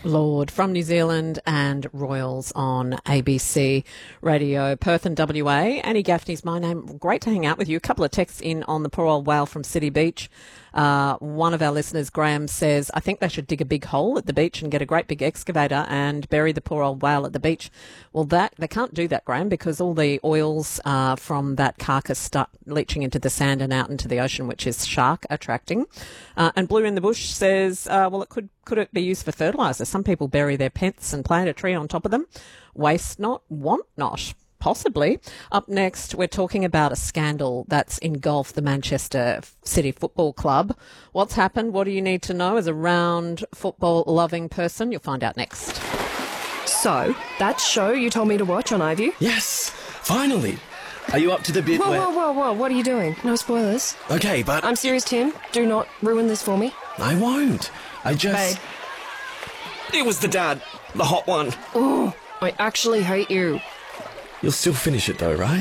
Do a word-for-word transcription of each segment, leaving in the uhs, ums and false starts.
Lord from New Zealand and Royals on A B C Radio, Perth and W A. Annie Gaffney's my name. Great to hang out with you. A couple of texts in on the poor old whale from City Beach. Uh, one of our listeners, Graham, says, I think they should dig a big hole at the beach and get a great big excavator and bury the poor old whale at the beach. Well, that they can't do that, Graham, because all the oils uh, from that carcass start leaching into the sand and out into the ocean, which is shark attracting. Uh, and Blue in the Bush says, uh, well, it could could it be used for fertiliser? Some people bury their pets and plant a tree on top of them. Waste not, want not. Possibly. Up next, we're talking about a scandal that's engulfed the Manchester City Football Club. What's happened? What do you need to know as a round football-loving person? You'll find out next. So, that show you told me to watch on iView? Yes, finally. Are you up to the bit whoa, where... Whoa, whoa, whoa, what are you doing? No spoilers. Okay, but... I'm serious, Tim. Do not ruin this for me. I won't. I just... Babe. It was the dad. The hot one. Oh, I actually hate you. You'll still finish it though, right?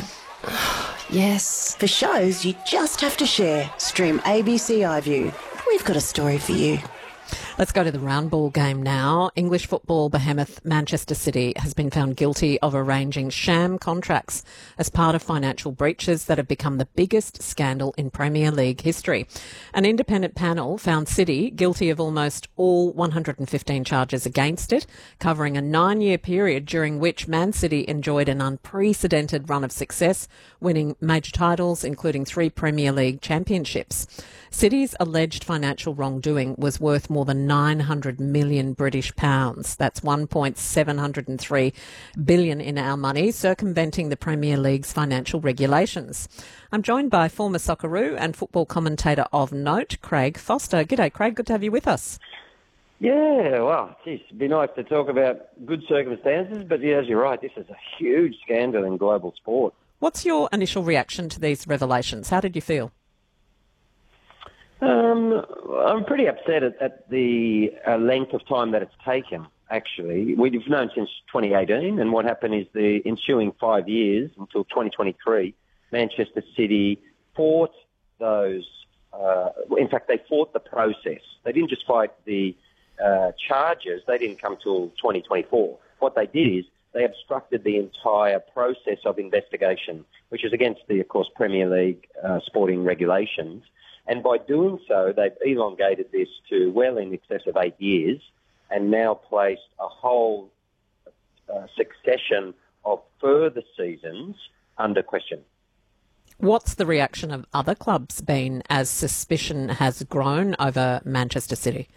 Yes. For shows you just have to share. Stream A B C iView. We've got a story for you. Let's go to the round ball game now. English football behemoth Manchester City has been found guilty of arranging sham contracts as part of financial breaches that have become the biggest scandal in Premier League history. An independent panel found City guilty of almost all one hundred fifteen charges against it, covering a nine-year period during which Man City enjoyed an unprecedented run of success, winning major titles, including three Premier League championships. City's alleged financial wrongdoing was worth more than nine hundred million British pounds. That's one point seven oh three billion in our money, circumventing the Premier League's financial regulations. I'm joined by former Socceroo and football commentator of note, Craig Foster. G'day, Craig. Good to have you with us. Yeah, well, geez, it'd be nice to talk about good circumstances, but yeah, as you're right, this is a huge scandal in global sport. What's your initial reaction to these revelations? How did you feel? Um, I'm pretty upset at, at the uh, length of time that it's taken, actually. We've known since twenty eighteen, and what happened is the ensuing five years until twenty twenty-three, Manchester City fought those, uh, in fact, they fought the process. They didn't just fight the uh, charges. They didn't come till twenty twenty-four. What they did is they obstructed the entire process of investigation, which is against the, of course, Premier League uh, sporting regulations. And by doing so, they've elongated this to well in excess of eight years and now placed a whole uh, succession of further seasons under question. What's the reaction of other clubs been as suspicion has grown over Manchester City?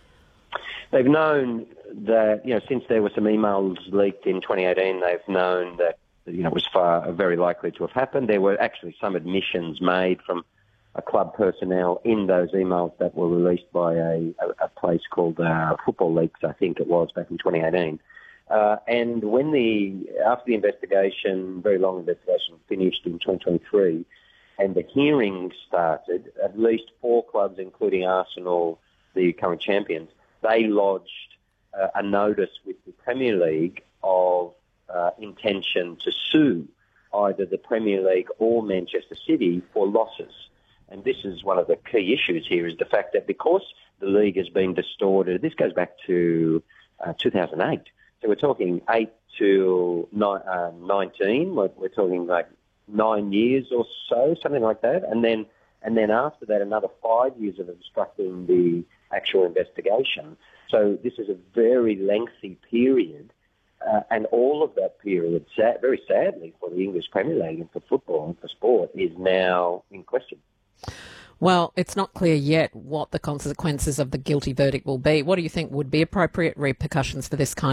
They've known that, you know, since there were some emails leaked in twenty eighteen, they've known that, you know, it was far very likely to have happened. There were actually some admissions made from a club personnel in those emails that were released by a, a, a place called uh, Football Leaks, I think it was, back in twenty eighteen. Uh, and when the, after the investigation, very long investigation finished in twenty twenty-three, and the hearings started, at least four clubs, including Arsenal, the current champions, they lodged uh, a notice with the Premier League of uh, intention to sue either the Premier League or Manchester City for losses. And this is one of the key issues here, is the fact that because the league has been distorted, this goes back to uh, two thousand eight. So we're talking eight to nineteen. We're, we're talking like nine years or so, something like that. And then, and then after that, another five years of obstructing the actual investigation. So this is a very lengthy period. Uh, and all of that period, sad, very sadly for the English Premier League and for football and for sport, is now in question. Well, it's not clear yet what the consequences of the guilty verdict will be. What do you think would be appropriate repercussions for this kind